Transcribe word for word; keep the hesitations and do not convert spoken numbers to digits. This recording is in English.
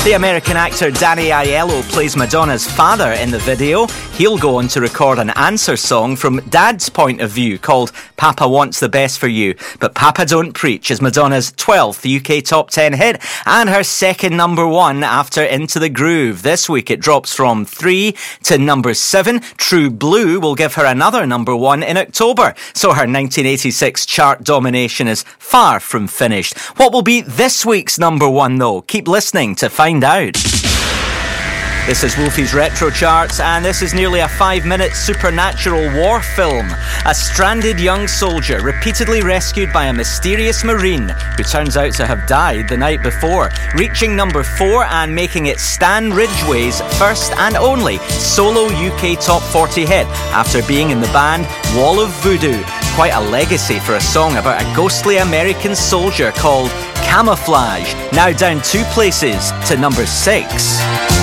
The American actor Danny Aiello plays Madonna's father in the video. He'll go on to record an answer song from Dad's point of view called Papa Wants the Best for You. But Papa Don't Preach is Madonna's twelfth U K top ten hit and her second number one after Into the Groove. This week it drops from three to number seven. True Blue will give her another number one in October. So her nineteen eighty-six chart domination is far from finished. What will be this week's number one though? Keep listening to find out. This is Wolfie's Retro Charts, and this is nearly a five-minute supernatural war film. A stranded young soldier repeatedly rescued by a mysterious marine who turns out to have died the night before, reaching number four and making it Stan Ridgway's first and only solo U K top forty hit after being in the band Wall of Voodoo. Quite a legacy for a song about a ghostly American soldier called Camouflage. Now down two places to number six.